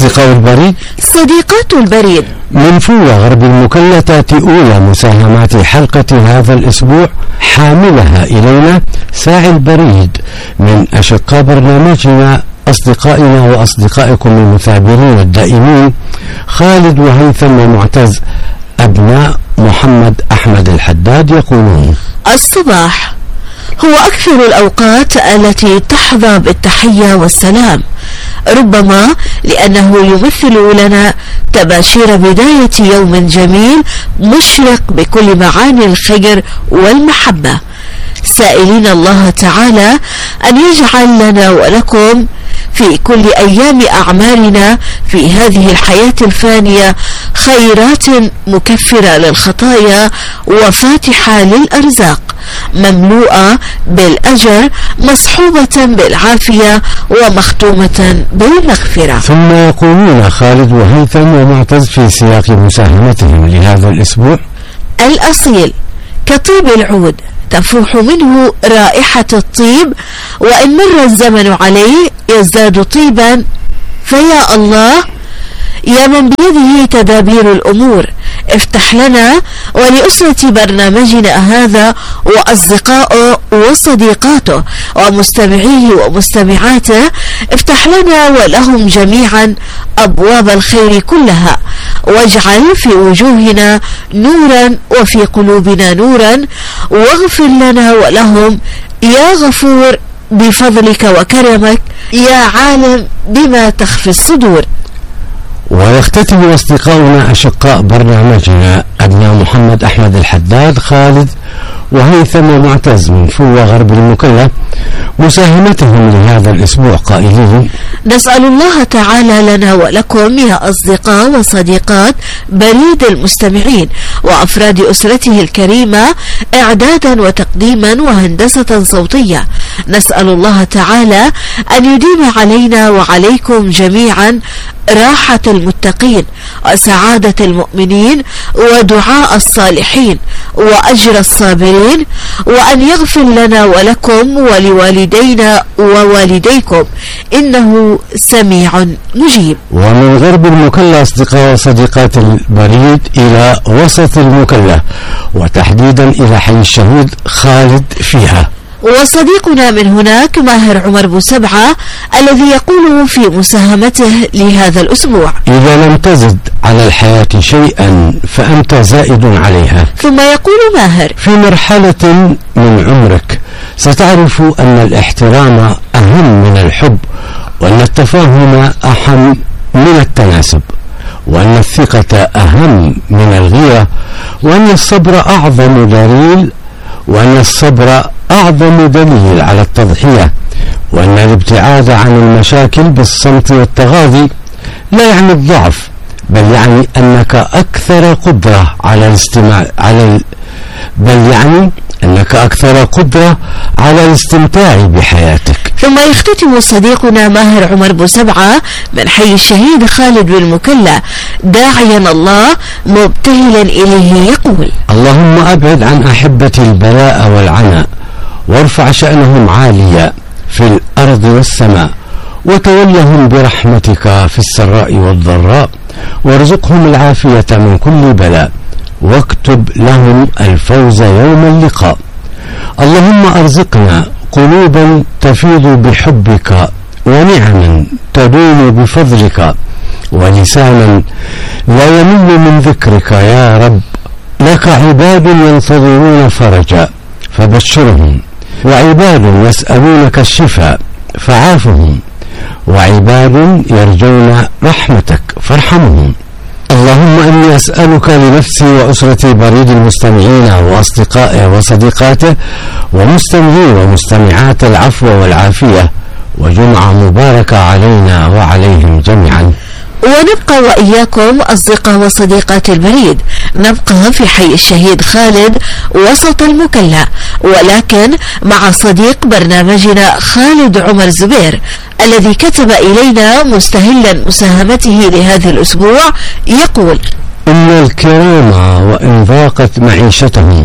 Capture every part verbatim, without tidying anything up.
أصدقاء البريد. صديقات البريد. من فوة غرب المكلا تأتي أولى مساهمات حلقة هذا الأسبوع، حاملها إلينا ساعي البريد من أشقاء برنامجنا، أصدقائنا وأصدقائكم المثابرين الدائمين، خالد وهيثم ومعتز أبناء محمد أحمد الحداد، يقولون: الصباح هو أكثر الأوقات التي تحظى بالتحية والسلام، ربما لأنه يمثل لنا تباشير بداية يوم جميل مشرق بكل معاني الخير والمحبة، سائلين الله تعالى أن يجعل لنا ولكم في كل أيام أعمالنا في هذه الحياة الفانية خيرات مكفرة للخطايا وفاتحة للأرزاق، مملوءة بالأجر، مصحوبة بالعافية، ومختومة بالمغفرة. ثم يقولون خالد وهيثم ومعتز في سياق مساهمتهم لهذا الأسبوع: الأصيل كطيب العود تفوح منه رائحة الطيب، وإن مر الزمن عليه يزداد طيبا، فيا الله يا من بيده تدابير الأمور، افتح لنا ولأسرة برنامجنا هذا وأصدقائه وصديقاته ومستمعيه ومستمعاته، افتح لنا ولهم جميعا أبواب الخير كلها، واجعل في وجوهنا نورا وفي قلوبنا نورا، واغفر لنا ولهم يا غفور بفضلك وكرمك يا عالم بما تخفي الصدور. ويختتم أصدقاؤنا أشقاء برنامجنا أبناء محمد أحمد الحداد، خالد وهيثم ومعتز من فوة غرب المكلا، مساهمتهم لهذا الأسبوع قائلين: نسأل الله تعالى لنا ولكم يا أصدقاء وصديقات بريد المستمعين وأفراد أسرته الكريمة إعدادا وتقديما وهندسة صوتية، نسأل الله تعالى أن يديم علينا وعليكم جميعا راحة المتقين وسعادة المؤمنين ودعاء الصالحين وأجر الصابرين، وأن يغفر لنا ولكم ولوالدينا ووالديكم إنه سميع مجيب. ومن غرب المكلا أصدقاء وصديقات البريد إلى وسط المكلا، وتحديدا إلى حي الشهيد خالد فيها، وصديقنا من هناك ماهر عمر بوسبعة الذي يقول في مساهمته لهذا الأسبوع: إذا لم تزد على الحياة شيئا فأنت زائد عليها. ثم يقول ماهر: في مرحلة من عمرك ستعرف أن الاحترام أهم من الحب، وأن التفاهم أهم من التناسب، وأن الثقة أهم من الغيرة، وأن الصبر أعظم دليل وأن الصبر أعظم دليل على التضحية، وأن الابتعاد عن المشاكل بالصمت والتغاضي لا يعني الضعف، بل يعني أنك أكثر قدرة على الاستماع على ال... بل يعني أنك أكثر قدرة على الاستمتاع بحياتك. ثم يختتم صديقنا ماهر عمر بوسبعة من حي الشهيد خالد بالمكلا داعيا الله مبتهلا إليه يقول: اللهم أبعد عن أحبتي البلاء والعناء، وارفع شأنهم عاليا في الأرض والسماء، وتولهم برحمتك في السراء والضراء، وارزقهم العافية من كل بلاء، واكتب لهم الفوز يوم اللقاء. اللهم أرزقنا قلوبا تفيض بحبك، ونعما تدوم بفضلك، ولسانا لا يمل من ذكرك يا رب. لك عباد ينتظرون فرجا فبشرهم، وعباد يسألونك الشفاء فعافهم، وعباد يرجون رحمتك فارحمهم. اللهم إني أسألك لنفسي وأسرتي بريد المستمعين وأصدقائه وصديقاته ومستمعين ومستمعات العفو والعافية، وجمعة مباركة علينا وعليهم جميعا. ونبقى وإياكم أصدقاء وصديقات البريد، نبقى في حي الشهيد خالد وسط المكلا، ولكن مع صديق برنامجنا خالد عمر زبير الذي كتب إلينا مستهلا مساهمته لهذا الأسبوع يقول: إن الكرام وإن ضاقت معيشتهم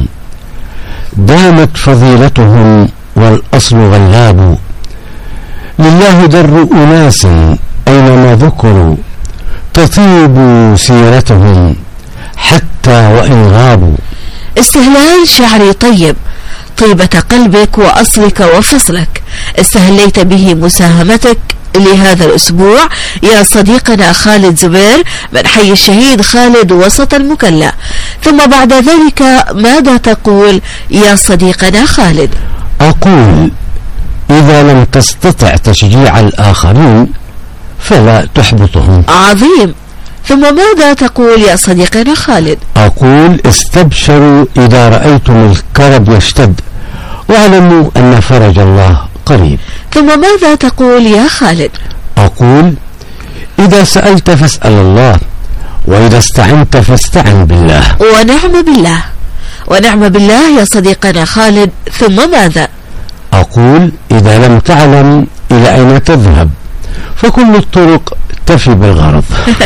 دامت فضيلتهم، والأصل غلاب. لله در أناس أينما ذكروا، تطيب سيرتهم حتى وإن غابوا. استهلال شعري طيب، طيبة قلبك وأصلك وفصلك، استهليت به مساهمتك لهذا الأسبوع يا صديقنا خالد زبير من حي الشهيد خالد وسط المكلا. ثم بعد ذلك ماذا تقول يا صديقنا خالد؟ أقول إذا لم تستطع تشجيع الآخرين فلا تحبطهم. عظيم. ثم ماذا تقول يا صديقنا خالد؟ أقول استبشروا إذا رأيتم الكرب يشتد واعلموا أن فرج الله قريب. ثم ماذا تقول يا خالد؟ أقول إذا سألت فاسأل الله، وإذا استعنت فاستعن بالله. ونعم بالله. ونعم بالله يا صديقنا خالد. ثم ماذا؟ أقول إذا لم تعلم إلى أين تذهب فكل الطرق تفي بالغرض.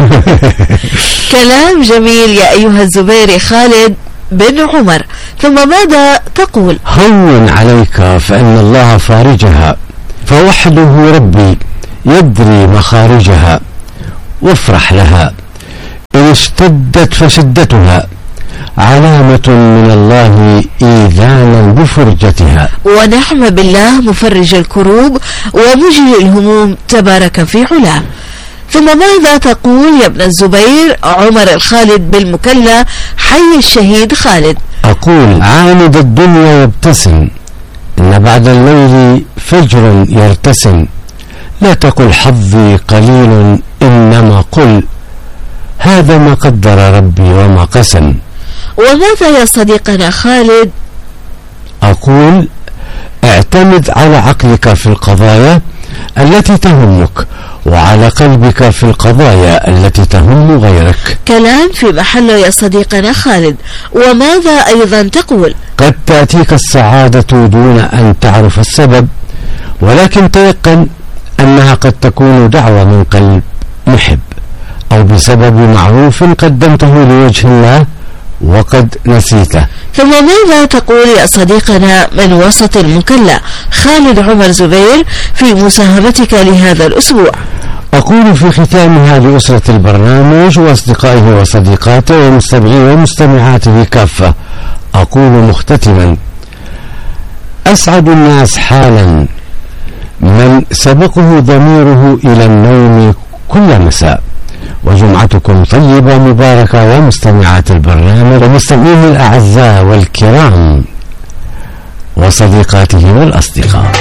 كلام جميل يا أيها الزبير خالد بن عمر. ثم ماذا تقول؟ هون عليك فإن الله فارجها، فوحده ربي يدري مخارجها، وافرح لها إن اشتدت فشدتها علامة من الله إيذانا بفرجتها. ونعم بالله مفرج الكروب ومجري الهموم تبارك في علاه. ثم ماذا تقول يا ابن الزبير عمر الخالد بالمكلا حي الشهيد خالد؟ أقول عاند الدنيا يبتسم، إن بعد الليل فجر يرتسم، لا تقل حظي قليل إنما قل هذا ما قدر ربي وما قسم. وماذا يا صديقنا خالد؟ أقول اعتمد على عقلك في القضايا التي تهمك، وعلى قلبك في القضايا التي تهم غيرك. كلام في محله يا صديقنا خالد. وماذا أيضا تقول؟ قد تأتيك السعادة دون أن تعرف السبب، ولكن تيقن أنها قد تكون دعوة من قلب محب، أو بسبب معروف قدمته لوجه الله وقد نسيته. ثم ماذا تقول يا صديقنا من وسط المكلا خالد عمر زبير في مساهمتك لهذا الأسبوع؟ أقول في ختامها لأسرة البرنامج وأصدقائه وصديقاته ومستمعيه ومستمعاته كافة، أقول مختتما أسعد الناس حالا من سبقه ضميره إلى النوم كل مساء. وجمعتكم طيبة مباركة ومستمعات البرنامج ومستمعيه الأعزاء والكرام وصديقاته والأصدقاء.